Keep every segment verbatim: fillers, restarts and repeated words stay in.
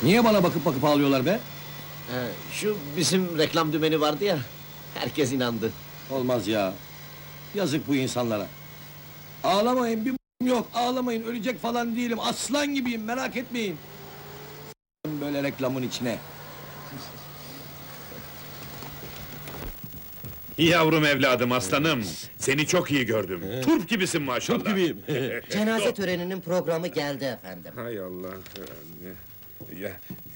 Niye bana bakıp bakıp ağlıyorlar be? He, şu bizim reklam dümeni vardı ya, herkes inandı. Olmaz ya. Yazık bu insanlara. Ağlamayın, bir m- yok, ağlamayın, ölecek falan değilim, aslan gibiyim, merak etmeyin. Böyle reklamın içine. Yavrum evladım, aslanım! Seni çok iyi gördüm. Turp gibisin maşallah. Çok gibiyim. Cenaze töreninin programı geldi efendim. Hay Allah! Ya,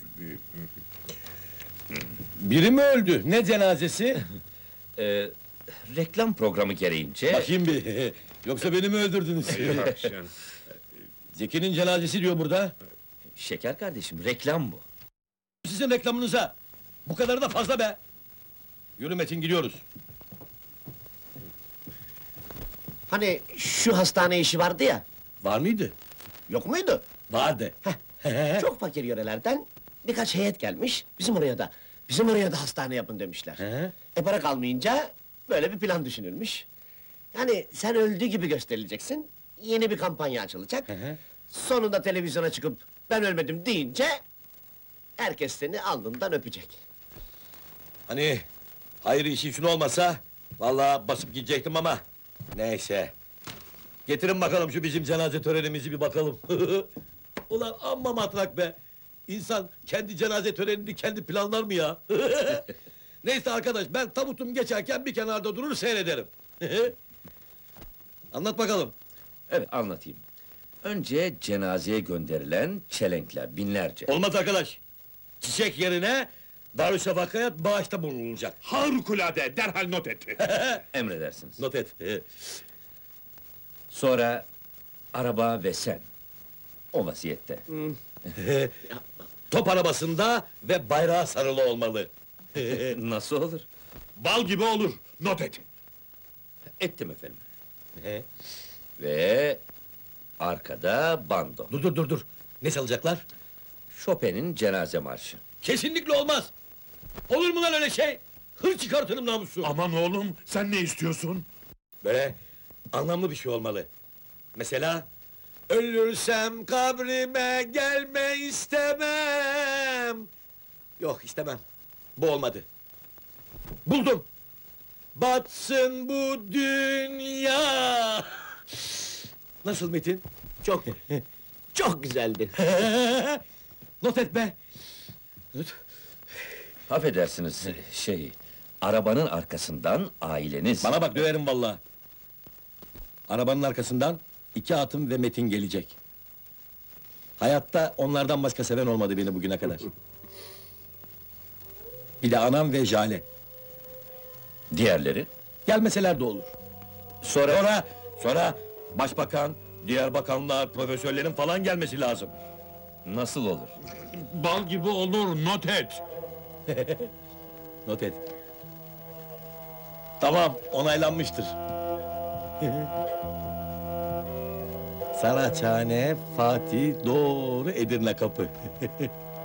Biri mi öldü? Ne cenazesi? Ee, reklam programı gereğince... Bakayım bir. Yoksa beni mi öldürdünüz? yok canım. Zeki'nin cenazesi diyor burada. Şeker kardeşim, reklam bu. Sizin reklamınıza. Bu kadarı da fazla be. Yürü Metin, gidiyoruz. Hani şu hastane işi vardı ya, Var mıydı? yok muydu? Vardı. Çok fakir yörelerden birkaç heyet gelmiş, bizim oraya da, bizim oraya da hastane yapın demişler. He? E para kalmayınca, böyle bir plan düşünülmüş. Yani sen öldü gibi gösterileceksin, yeni bir kampanya açılacak. hı. Sonunda televizyona çıkıp, ben ölmedim deyince... ...herkes seni alnından öpecek. Hani hayır işi şunu olmasa vallahi basıp gidecektim ama neyse. Getirin bakalım şu bizim cenaze törenimizi bir bakalım. Ulan amma matrak be. İnsan kendi cenaze törenini kendi planlar mı ya? Neyse arkadaş, ben tabutum geçerken bir kenarda durur seyrederim. Anlat bakalım. Evet, anlatayım. Önce cenazeye gönderilen çelenkler, binlerce. Olmaz arkadaş. Çiçek yerine Darüşşafaka'ya bağışta bulunulacak. Harikulade, derhal not et. Emredersiniz. Not et. Sonra araba ve sen. O vaziyette. Top arabasında ve bayrağı sarılı olmalı. Nasıl olur? Bal gibi olur, not et. Ettim efendim. Ve arkada bando. Dur dur dur dur. Ne çalacaklar? Chopin'in cenaze marşı. Kesinlikle olmaz. Olur mu lan öyle şey? Hır çıkartırım namusu. Aman oğlum, sen ne istiyorsun? Böyle anlamlı bir şey olmalı. Mesela ölürsem kabrime gelme istemem. Yok istemem. Bu olmadı. Buldum. Batsın bu dünya. Nasıl Metin? Çok, çok güzeldi. Not et be. Affedersiniz, şey... Arabanın arkasından aileniz... Bana bak, döverim vallahi. Arabanın arkasından iki atım ve Metin gelecek. Hayatta onlardan başka seven olmadı beni bugüne kadar. Bir de anam ve Jale. Diğerleri? Gelmeseler de olur. Sonra... Sonra, sonra başbakan, diğer bakanlar, profesörlerin falan gelmesi lazım. Nasıl olur? Bal gibi olur, not et. Not et. Tamam, onaylanmıştır. Saraçhane, Fatih, doğru Edirne kapı.